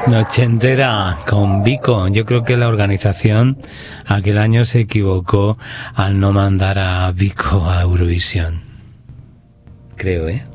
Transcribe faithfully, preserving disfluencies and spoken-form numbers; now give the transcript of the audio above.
Noche entera con Vico. Yo creo que la organización aquel año se equivocó al no mandar a Vico a Eurovisión. Creo, ¿eh?